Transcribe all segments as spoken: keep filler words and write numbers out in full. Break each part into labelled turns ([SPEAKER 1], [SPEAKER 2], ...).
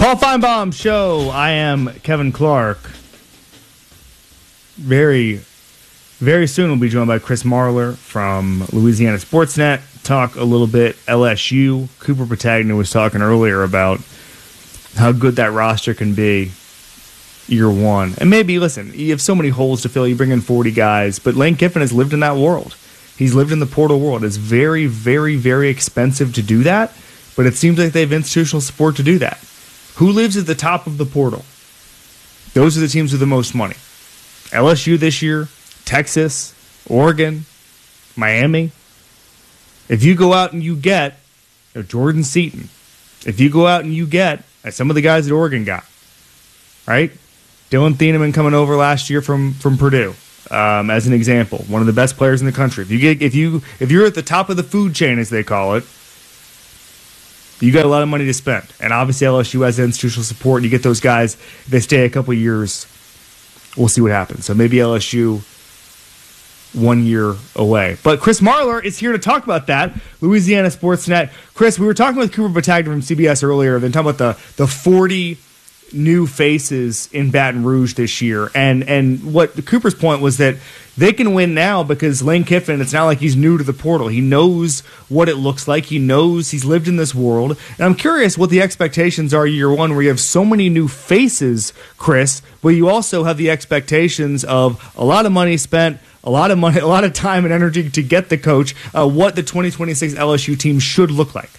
[SPEAKER 1] Paul Feinbaum Show. I am Kevin Clark. Very, very soon we'll be joined by Chris Marlar from Louisiana Sportsnet. Talk a little bit L S U. Cooper Patagna was talking earlier about how good that roster can be year one. And maybe, listen, you have so many holes to fill. You bring in forty guys. But Lane Kiffin has lived in that world. He's lived in the portal world. It's very, very, very expensive to do that. But it seems like they have institutional support to do that. Who lives at the top of the portal? Those are the teams with the most money. L S U this year, Texas, Oregon, Miami. If you go out and you get you know, Jordan Seaton, if you go out and you get as some of the guys that Oregon got, right? Dylan Thieneman coming over last year from from Purdue, um, as an example, one of the best players in the country. If you get if you if you're at the top of the food chain, as they call it, you got a lot of money to spend. And obviously L S U has institutional support. And you get those guys, if they stay a couple of years, we'll see what happens. So maybe L S U one year away. But Chris Marlar is here to talk about that. Louisiana Sportsnet. Chris, we were talking with Cooper Patagna from C B S earlier, then talking about the, the forty new faces in Baton Rouge this year. And and what Cooper's point was that they can win now because Lane Kiffin, it's not like he's new to the portal. He knows what it looks like. He knows he's lived in this world. And I'm curious what the expectations are year one, where you have so many new faces, Chris, but you also have the expectations of a lot of money spent, a lot of money, a lot of time and energy to get the coach, uh, what the twenty twenty-six L S U team should look like.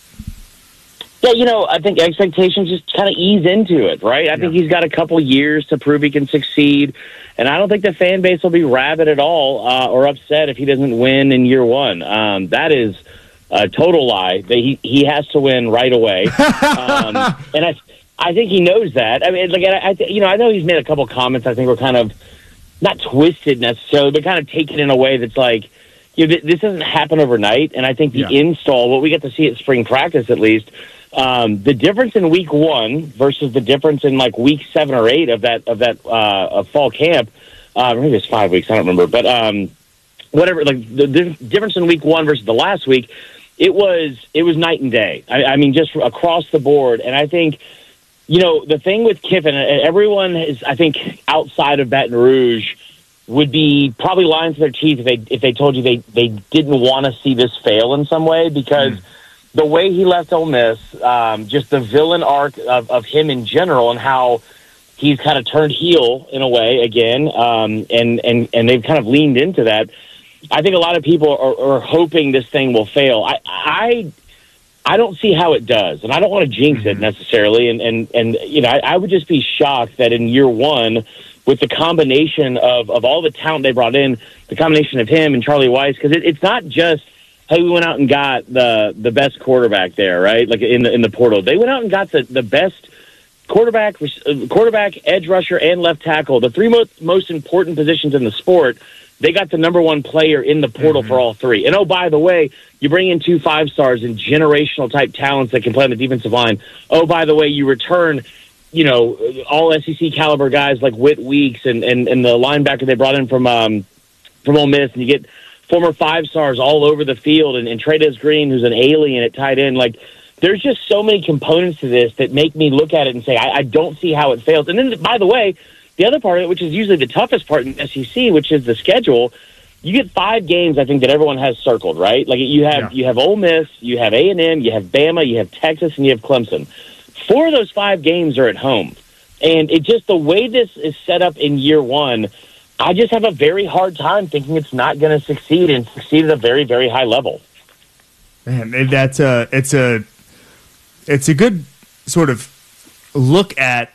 [SPEAKER 2] Yeah, you know, I think expectations just kind of ease into it, right? I yeah. think he's got a couple years to prove he can succeed, and I don't think the fan base will be rabid at all uh, or upset if he doesn't win in year one. Um, that is a total lie. That he he has to win right away, um, and I I think he knows that. I mean, like I, I you know, I know he's made a couple comments. I think were kind of not twisted necessarily, but kind of taken in a way that's like, you know, this doesn't happen overnight. And I think the yeah. install, what we get to see at spring practice at least. Um, the difference in week one versus the difference in like week seven or eight of that of that uh, of fall camp, uh, maybe it's five weeks, I don't remember, but um, whatever. Like the, the difference in week one versus the last week, it was it was night and day. I, I mean, just across the board. And I think, you know, the thing with Kiffin, everyone is, I think, outside of Baton Rouge would be probably lying to their teeth if they if they told you they they didn't want to see this fail in some way, because. Mm. The way he left Ole Miss, um, just the villain arc of, of him in general, and how he's kind of turned heel in a way again, um, and and and they've kind of leaned into that. I think a lot of people are, are hoping this thing will fail. I I I don't see how it does, and I don't want to jinx mm-hmm. it necessarily. And and and you know, I, I would just be shocked that in year one, with the combination of of all the talent they brought in, the combination of him and Charlie Weis, because it, it's not just. Hey, we went out and got the the best quarterback there, right? Like in the in the portal, they went out and got the, the best quarterback, quarterback, edge rusher, and left tackle. The three most most important positions in the sport. They got the number one player in the portal mm-hmm. for all three. And oh, by the way, you bring in two five stars and generational type talents that can play on the defensive line. Oh, by the way, you return, you know, all S E C caliber guys like Whit Weeks and and and the linebacker they brought in from um from Ole Miss, and you get. Former five stars all over the field, and, and Trey'Dez Green, who's an alien at tight end. Like, there's just so many components to this that make me look at it and say, I, I don't see how it fails. And then, by the way, the other part of it, which is usually the toughest part in the S E C, which is the schedule, you get five games, I think, that everyone has circled, right? Like, you have yeah. you have Ole Miss, you have A and M, you have Bama, you have Texas, and you have Clemson. Four of those five games are at home. And it just, the way this is set up in year one, I just have a very hard time thinking it's not going to succeed and succeed at a very, very high level.
[SPEAKER 1] Man, that's a it's a it's a good sort of look at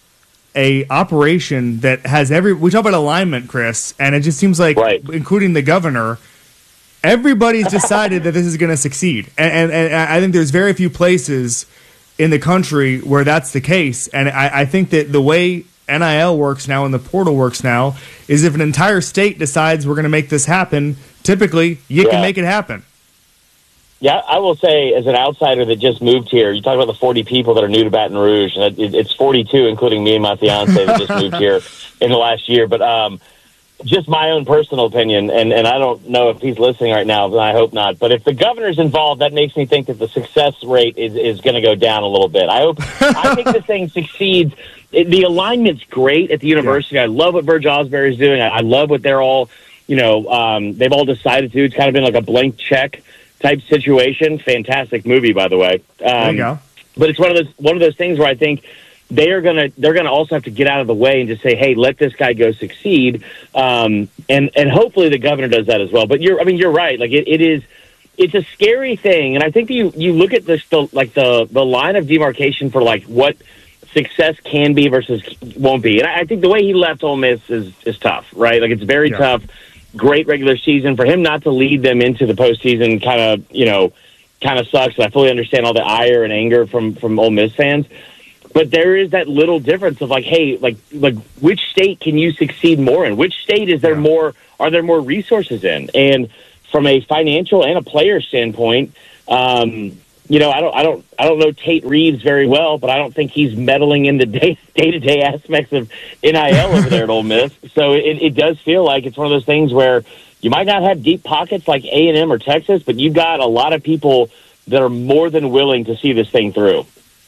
[SPEAKER 1] a operation that has every. We talk about alignment, Chris, and it just seems like,
[SPEAKER 2] right.
[SPEAKER 1] including the governor, everybody's decided that this is going to succeed, and, and and I think there's very few places in the country where that's the case, and I, I think that the way N I L works now and the portal works now is if an entire state decides we're going to make this happen, typically you yeah. can make it happen.
[SPEAKER 2] Yeah, I will say, as an outsider that just moved here, you talk about the forty people that are new to Baton Rouge, and it's forty-two, including me and my fiance that just moved here in the last year. But um, just my own personal opinion, and, and I don't know if he's listening right now, but I hope not. But if the governor's involved, that makes me think that the success rate is, is going to go down a little bit. I hope. I think this thing succeeds. It, the alignment's great at the university. Yeah. I love what Verge Osbury is doing. I, I love what they're all, you know, um, they've all decided to do. It's kind of been like a blank check type situation. Fantastic movie, by the way. Um,
[SPEAKER 1] there you go.
[SPEAKER 2] But it's one of those one of those things where I think they are gonna they're gonna also have to get out of the way and just say, hey, let this guy go succeed, um, and and hopefully the governor does that as well. But you're I mean you're right. Like it, it is, it's a scary thing, and I think that you you look at this the, like the the line of demarcation for like what success can be versus won't be, and I, I think the way he left Ole Miss is is tough, right? Like it's very yeah. tough. Great regular season for him not to lead them into the postseason. Kind of you know. kind of sucks. And I fully understand all the ire and anger from, from Ole Miss fans. But there is that little difference of like, hey, like, like which state can you succeed more in? Which state is there yeah. more, are there more resources in? And from a financial and a player standpoint, um, you know, I don't, I don't, I don't know Tate Reeves very well, but I don't think he's meddling in the day, day-to-day aspects of N I L over there at Ole Miss. So it, it does feel like it's one of those things where you might not have deep pockets like A and M or Texas, but you've got a lot of people that are more than willing to see this thing through.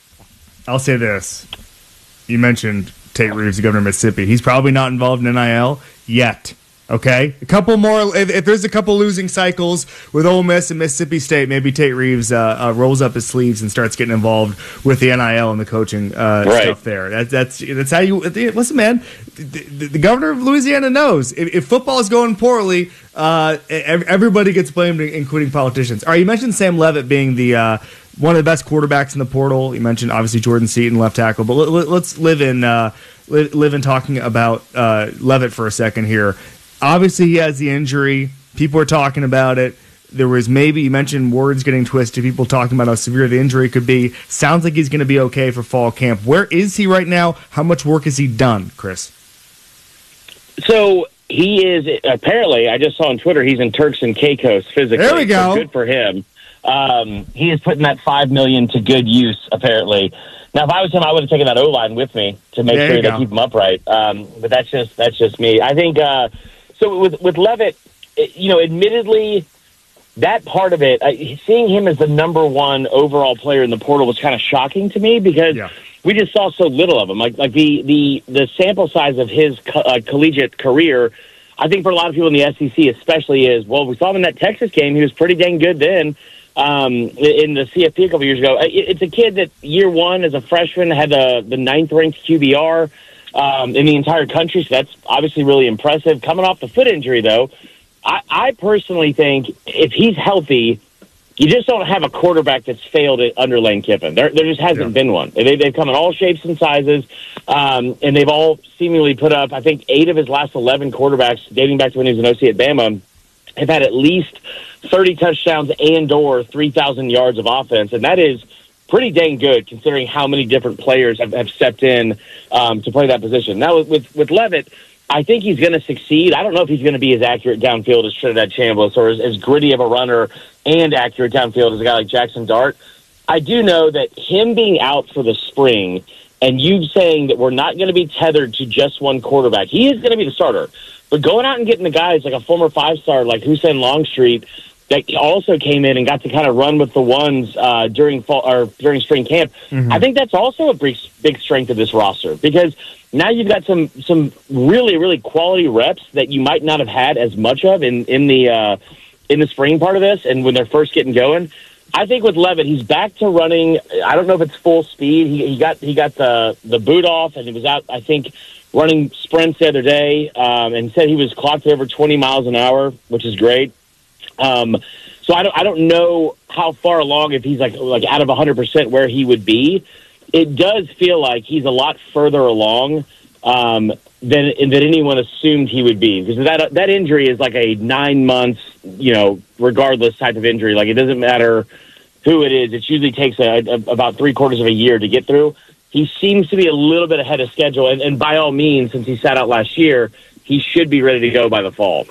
[SPEAKER 1] I'll say this. You mentioned Tate Reeves, the governor of Mississippi. He's probably not involved in N I L yet. Okay? A couple more. If, if there's a couple losing cycles with Ole Miss and Mississippi State, maybe Tate Reeves uh, uh, rolls up his sleeves and starts getting involved with the N I L and the coaching uh, right. stuff there. That, that's that's how you. Listen, man, the, the, the governor of Louisiana knows if, if football is going poorly, uh, everybody gets blamed, including politicians. All right, you mentioned Sam Leavitt being the uh, one of the best quarterbacks in the portal. You mentioned obviously Jordan Seaton, left tackle, but let, let's live in uh, live in talking about uh, Leavitt for a second here. Obviously, he has the injury. People are talking about it. There was maybe, you mentioned words getting twisted, people talking about how severe the injury could be. Sounds like he's going to be okay for fall camp. Where is he right now? How much work has he done, Chris?
[SPEAKER 2] So he is, apparently, I just saw on Twitter, he's in Turks and Caicos physically.
[SPEAKER 1] There we go.
[SPEAKER 2] So good for him. Um, he is putting that five million dollars to good use, apparently. Now, if I was him, I would have taken that O-line with me to make
[SPEAKER 1] there
[SPEAKER 2] sure they keep him upright. Um, but that's just that's just me. I think... Uh, So with with Leavitt, you know, admittedly, that part of it, uh, seeing him as the number one overall player in the portal was kind of shocking to me because yeah. we just saw so little of him. Like like the the, the sample size of his co- uh, collegiate career, I think for a lot of people in the S E C especially is, well, we saw him in that Texas game. He was pretty dang good then um, in the C F P a couple years ago. It's a kid that year one as a freshman had the, the ninth ranked Q B R. Um, in the entire country, so that's obviously really impressive. Coming off the foot injury, though, I, I personally think if he's healthy, you just don't have a quarterback that's failed it under Lane Kiffin. There, there just hasn't yeah. been one. They, they've come in all shapes and sizes, um, and they've all seemingly put up, I think, eight of his last eleven quarterbacks, dating back to when he was an O C at Bama, have had at least thirty touchdowns and or three thousand yards of offense, and that is pretty dang good considering how many different players have, have stepped in um, to play that position. Now, with, with, with Leavitt, I think he's going to succeed. I don't know if he's going to be as accurate downfield as Trinidad Chambliss or as, as gritty of a runner and accurate downfield as a guy like Jackson Dart. I do know that him being out for the spring and you saying that we're not going to be tethered to just one quarterback, he is going to be the starter. But going out and getting the guys like a former five-star like Hussein Longstreet that also came in and got to kind of run with the ones uh, during fall or during spring camp. Mm-hmm. I think that's also a big, big strength of this roster because now you've got some some really really quality reps that you might not have had as much of in in the uh, in the spring part of this and when they're first getting going. I think with Leavitt, he's back to running. I don't know if it's full speed. He, he got he got the the boot off and he was out. I think running sprints the other day um, and said he was clocked over twenty miles an hour, which is great. Um, so I don't, I don't know how far along, if he's like, like out of a hundred percent where he would be. It does feel like he's a lot further along, um, than, than anyone assumed he would be because that, that injury is like a nine months, you know, regardless type of injury. Like it doesn't matter who it is. It usually takes a, a, about three quarters of a year to get through. He seems to be a little bit ahead of schedule. And, and by all means, since he sat out last year, he should be ready to go by the fall.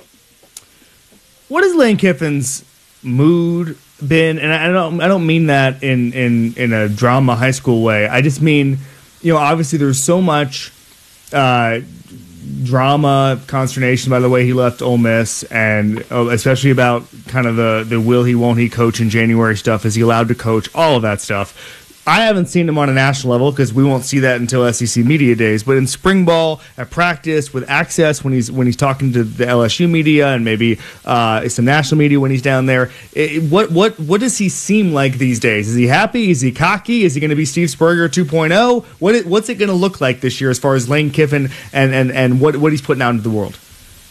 [SPEAKER 1] What has Lane Kiffin's mood been? And I don't, I don't mean that in, in, in a drama high school way. I just mean, you know, obviously there's so much uh, drama, consternation by the way he left Ole Miss, and uh, especially about kind of the, the will he, won't he coach in January stuff. Is he allowed to coach? All of that stuff. I haven't seen him on a national level because we won't see that until S E C Media Days. But in spring ball, at practice, with access when he's when he's talking to the L S U media and maybe uh, some national media when he's down there, it, what what what does he seem like these days? Is he happy? Is he cocky? Is he going to be Steve Spurrier two point oh? What it, what's it going to look like this year as far as Lane Kiffin and and, and what what he's putting out into the world?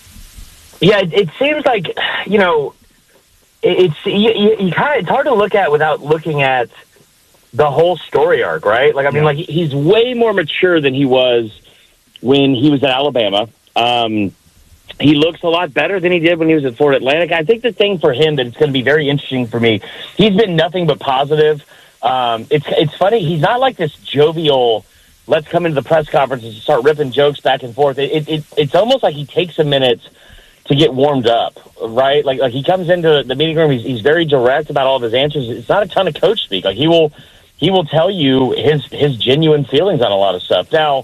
[SPEAKER 2] Yeah, it, it seems like you know, it, it's you, you, you kind of it's hard to look at without looking at the whole story arc, right? Like, I mean, yeah. like he's way more mature than he was when he was at Alabama. Um, he looks a lot better than he did when he was at Florida Atlantic. I think the thing for him that it's going to be very interesting for me, he's been nothing but positive. Um, it's it's funny. He's not like this jovial, let's come into the press conference and start ripping jokes back and forth. It, it, it It's almost like he takes a minute to get warmed up, right? Like, like he comes into the meeting room, he's, he's very direct about all of his answers. It's not a ton of coach speak. Like he will... He will tell you his his genuine feelings on a lot of stuff. Now,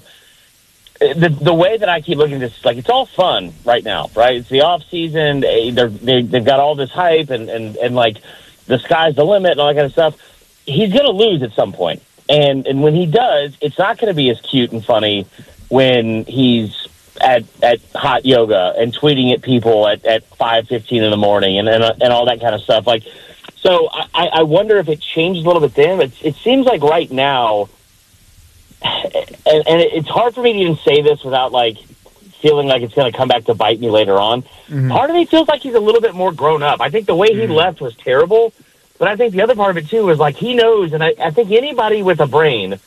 [SPEAKER 2] the the way that I keep looking at this, like it's all fun right now, right? It's the off season. They're, they they've got all this hype and, and, and like the sky's the limit and all that kind of stuff. He's going to lose at some point, and and when he does, it's not going to be as cute and funny when he's at at hot yoga and tweeting at people at at five fifteen in the morning and and and all that kind of stuff, like. So I, I wonder if it changed a little bit then. It, it seems like right now, and, and it's hard for me to even say this without like feeling like it's going to come back to bite me later on. Mm-hmm. Part of me feels like he's a little bit more grown up. I think the way he mm-hmm. left was terrible, but I think the other part of it too is like he knows, and I, I think anybody with a brain,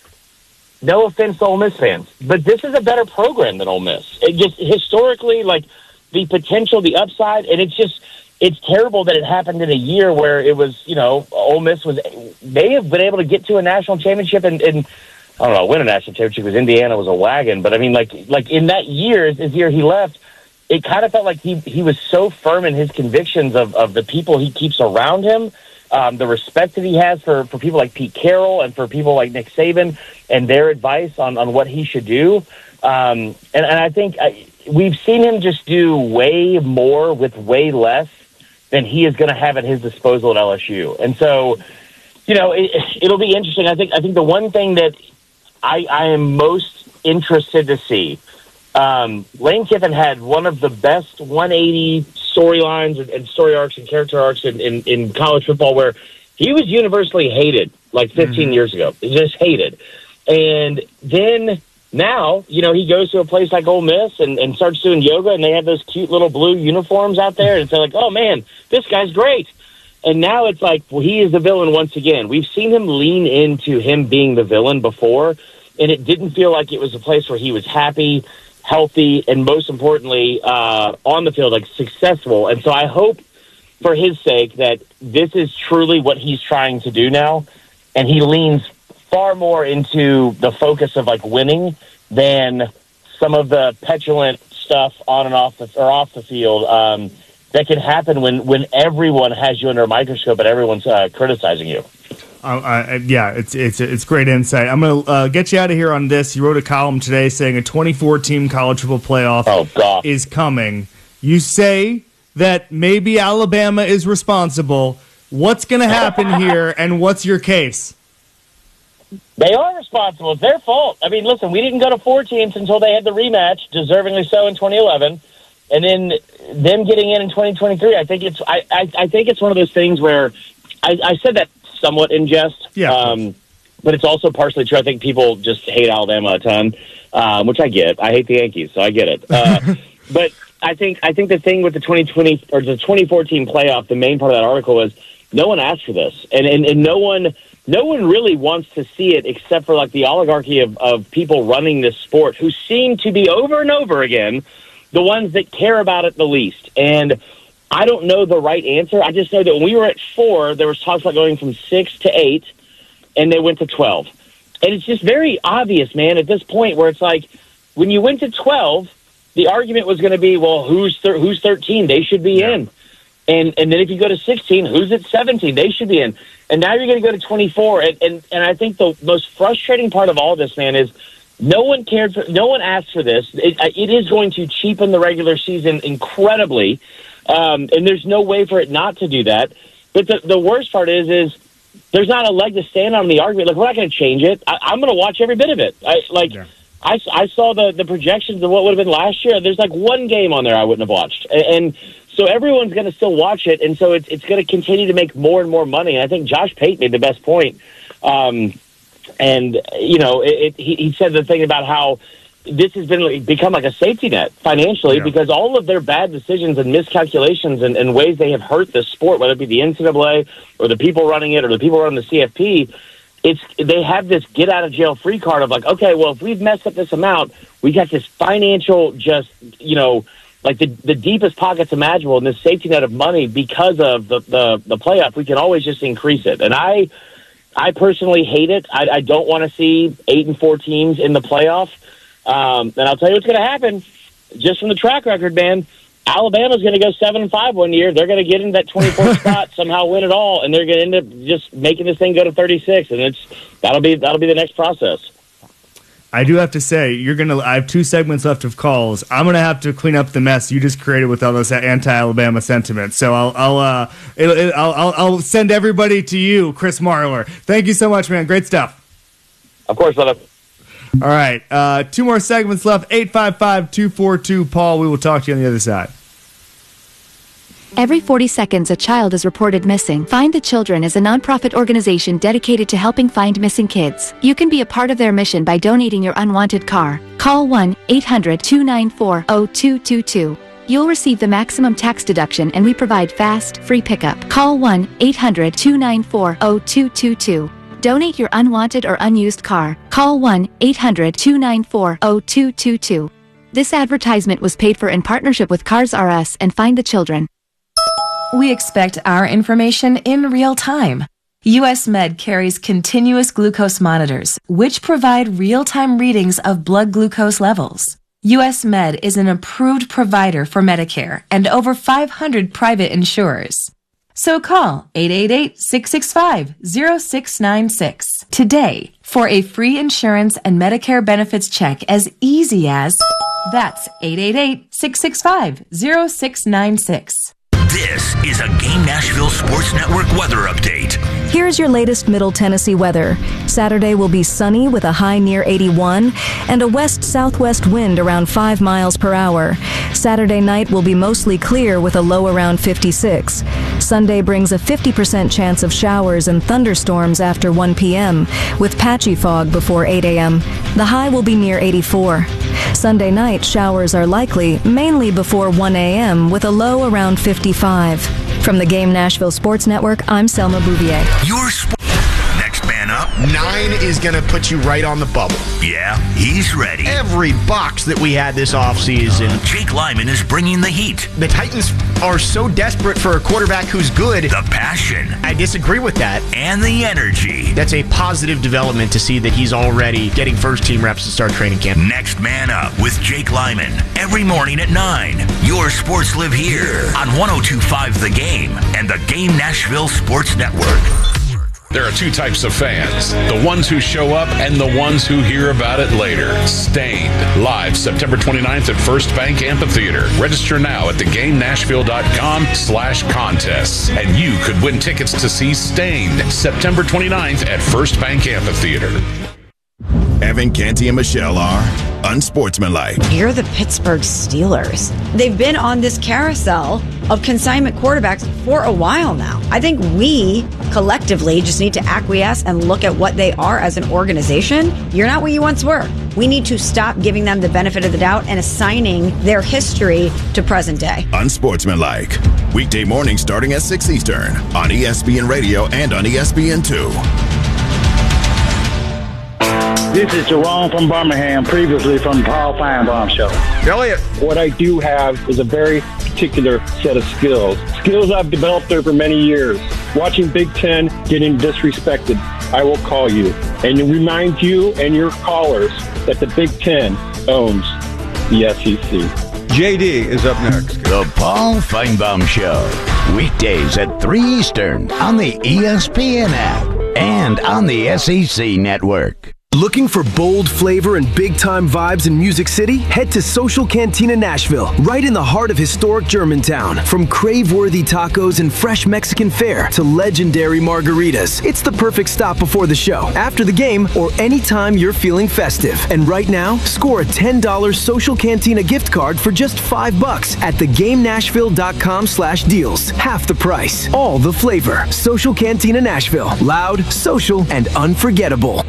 [SPEAKER 2] no offense to Ole Miss fans, but this is a better program than Ole Miss. It just historically, like the potential, the upside, and it's just. It's terrible that it happened in a year where it was, you know, Ole Miss was, they have been able to get to a national championship and, and I don't know, win a national championship because Indiana was a wagon. But I mean, like, like in that year, this year he left, it kind of felt like he, he was so firm in his convictions of, of the people he keeps around him, um, the respect that he has for, for people like Pete Carroll and for people like Nick Saban and their advice on, on what he should do. Um, and, and I think I, we've seen him just do way more with way less than he is going to have at his disposal at L S U. And so, you know, it, it'll be interesting. I think I think the one thing that I, I am most interested to see, um, Lane Kiffin had one of the best one eighty storylines and, and story arcs and character arcs in, in, in college football where he was universally hated like fifteen mm-hmm. years ago. Just hated. And then... Now, you know, he goes to a place like Ole Miss and, and starts doing yoga, and they have those cute little blue uniforms out there, and they're like, oh, man, this guy's great. And now it's like, well, he is the villain once again. We've seen him lean into him being the villain before, and it didn't feel like it was a place where he was happy, healthy, and most importantly, uh, on the field, like successful. And so I hope for his sake that this is truly what he's trying to do now, and he leans far more into the focus of like winning than some of the petulant stuff on and off the or off the field um, that can happen when, when everyone has you under a microscope and everyone's uh, criticizing you.
[SPEAKER 1] Uh, uh, yeah, it's it's it's great insight. I'm gonna uh, get you out of here on this. You wrote a column today saying a twenty-four team college football playoff
[SPEAKER 2] oh, God.
[SPEAKER 1] is coming. You say that maybe Alabama is responsible. What's going to happen here, and what's your case?
[SPEAKER 2] They are responsible. It's their fault. I mean, listen, we didn't go to four teams until they had the rematch, deservingly so, in twenty eleven, and then them getting in in twenty twenty-three. I think it's I, I, I think it's one of those things where I, I said that somewhat in jest,
[SPEAKER 1] yeah.
[SPEAKER 2] um, but it's also partially true. I think people just hate Alabama a ton, um, which I get. I hate the Yankees, so I get it. Uh, but I think I think the thing with the twenty twenty or the twenty fourteen playoff, the main part of that article was no one asked for this, and and, and no one. No one really wants to see it except for like the oligarchy of, of people running this sport who seem to be over and over again the ones that care about it the least. And I don't know the right answer. I just know that when we were at four, there was talks about going from six to eight, and they went to twelve. And it's just very obvious, man, at this point where it's like when you went to twelve, the argument was going to be, well, who's thir- who's thirteen? They should be yeah. in. And and then if you go to sixteen, who's at seventeen? They should be in. And now you're going to go to twenty-four. And, and, and I think the most frustrating part of all this, man, is No one cared for. No one asked for this. It, it is going to cheapen the regular season incredibly, um, and there's no way for it not to do that. But the, the worst part is, is there's not a leg to stand on in the argument. Like, we're not going to change it. I, I'm going to watch every bit of it. I, like, yeah. I, I saw the, the projections of what would have been last year. There's like one game on there I wouldn't have watched, and, and so everyone's going to still watch it, and so it's it's going to continue to make more and more money. And I think Josh Pate made the best point. Um, And, you know, it, it, he, he said the thing about how this has been become like a safety net financially yeah. because all of their bad decisions and miscalculations and, and ways they have hurt the sport, whether it be the N C double A or the people running it or the people running the C F P, it's they have this get-out-of-jail-free card of like, okay, well, if we've messed up this amount, we got this financial just, you know, like the, the deepest pockets imaginable in this safety net of money because of the, the, the playoff. We can always just increase it. And I... I personally hate it. I, I don't want to see eight and four teams in the playoff. Um, and I'll tell you what's going to happen. Just from the track record, man, Alabama's going to go seven and five one year. They're going to get in that twenty-fourth spot, somehow win it all, and they're going to end up just making this thing go to thirty-six. And it's that'll be that'll be the next process.
[SPEAKER 1] I do have to say, you're gonna. I have two segments left of calls. I'm gonna have to clean up the mess you just created with all this anti-Alabama sentiment. So I'll, I'll, uh, it, it, I'll, I'll, I'll send everybody to you, Chris Marlar. Thank you so much, man. Great stuff.
[SPEAKER 2] Of course, brother.
[SPEAKER 1] All right, uh, two more segments left. eight five five, two four two, Paul. We will talk to you on the other side.
[SPEAKER 3] Every forty seconds, a child is reported missing. Find the Children is a nonprofit organization dedicated to helping find missing kids. You can be a part of their mission by donating your unwanted car. Call one eight hundred, two nine four, zero two two two. You'll receive the maximum tax deduction, and we provide fast, free pickup. Call one eight hundred, two nine four, zero two two two. Donate your unwanted or unused car. Call one eight hundred, two nine four, zero two two two. This advertisement was paid for in partnership with Cars R Us and Find the Children.
[SPEAKER 4] We expect our information in real time. U S Med carries continuous glucose monitors, which provide real-time readings of blood glucose levels. U S Med is an approved provider for Medicare and over five hundred private insurers. So call eight eight eight, six six five, zero six nine six today for a free insurance and Medicare benefits check as easy as... That's eight eight eight, six six five, zero six nine six.
[SPEAKER 5] This is a Game Nashville Sports Network weather update.
[SPEAKER 6] Here's your latest Middle Tennessee weather. Saturday will be sunny with a high near eighty-one and a west-southwest wind around five miles per hour. Saturday night will be mostly clear with a low around fifty-six. Sunday brings a fifty percent chance of showers and thunderstorms after one p.m. with patchy fog before eight a.m. The high will be near eighty-four. Sunday night, showers are likely, mainly before one a.m. with a low around fifty-five. From the Game Nashville Sports Network, I'm Selma Bouvier.
[SPEAKER 5] Your sp- Next man up.
[SPEAKER 7] Nine is going to put you right on the bubble.
[SPEAKER 5] Yeah, he's ready.
[SPEAKER 7] Every box that we had this offseason.
[SPEAKER 5] Jake Lyman is bringing the heat.
[SPEAKER 7] The Titans are so desperate for a quarterback who's good.
[SPEAKER 5] The passion.
[SPEAKER 7] I disagree with that.
[SPEAKER 5] And the energy.
[SPEAKER 7] That's a positive development to see that he's already getting first-team reps to start training camp.
[SPEAKER 5] Next man up with Jake Lyman. Every morning at nine. Your sports live here on one oh two point five The Game and the Game Nashville Sports Network.
[SPEAKER 8] There are two types of fans, the ones who show up and the ones who hear about it later. Stained, live September twenty-ninth at First Bank Amphitheater. Register now at theGameNashville.com slash contests, and you could win tickets to see Stained September twenty-ninth at First Bank Amphitheater.
[SPEAKER 9] Evan, Canty, and Michelle are unsportsmanlike.
[SPEAKER 10] You're the Pittsburgh Steelers. They've been on this carousel of consignment quarterbacks for a while now. I think we collectively just need to acquiesce and look at what they are as an organization. You're not what you once were. We need to stop giving them the benefit of the doubt and assigning their history to present day.
[SPEAKER 9] Unsportsmanlike. Weekday mornings starting at six Eastern on E S P N Radio and on E S P N two.
[SPEAKER 11] This is Jerome from Birmingham, previously from the Paul Feinbaum Show.
[SPEAKER 7] Elliot.
[SPEAKER 11] What I do have is a very particular set of skills. Skills I've developed over many years. Watching Big Ten getting disrespected, I will call you and remind you and your callers that the Big Ten owns the S E C.
[SPEAKER 12] J D is up next.
[SPEAKER 13] The Paul Feinbaum Show. Weekdays at three Eastern on the E S P N app and on the S E C Network.
[SPEAKER 12] Looking for bold flavor and big-time vibes in Music City? Head to Social Cantina Nashville, right in the heart of historic Germantown. From crave-worthy tacos and fresh Mexican fare to legendary margaritas, it's the perfect stop before the show, after the game, or anytime you're feeling festive. And right now, score a ten dollars Social Cantina gift card for just five bucks at thegamenashville.com slash deals. Half the price, all the flavor. Social Cantina Nashville. Loud, social, and unforgettable.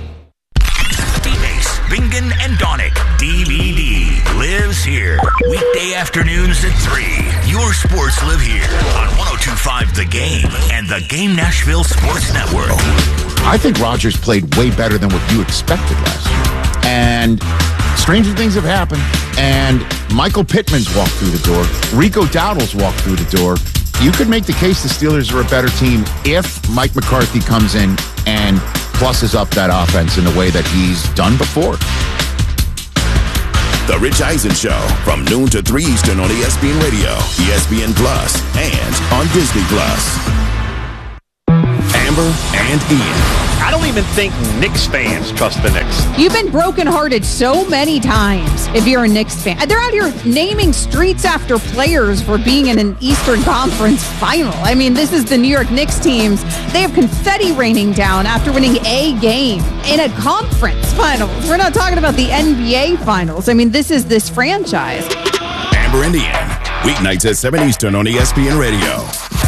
[SPEAKER 5] Bingen and Donick, D V D, lives here. Weekday afternoons at three. Your sports live here on one oh two point five The Game and the Game Nashville Sports Network.
[SPEAKER 14] I think Rodgers played way better than what you expected last year. And stranger things have happened. And Michael Pittman's walked through the door. Rico Dowdle's walked through the door. You could make the case the Steelers are a better team if Mike McCarthy comes in and pluses up that offense in the way that he's done before.
[SPEAKER 9] The Rich Eisen Show from noon to three Eastern on E S P N Radio, E S P N Plus, and on Disney Plus. Amber and Ian.
[SPEAKER 15] I don't even think Knicks fans trust the Knicks.
[SPEAKER 16] You've been brokenhearted so many times if you're a Knicks fan. They're out here naming streets after players for being in an Eastern Conference final. I mean, this is the New York Knicks teams. They have confetti raining down after winning a game in a conference finals. We're not talking about the N B A finals. I mean, this is this franchise.
[SPEAKER 9] Amber and Ian, weeknights at seven Eastern on E S P N Radio.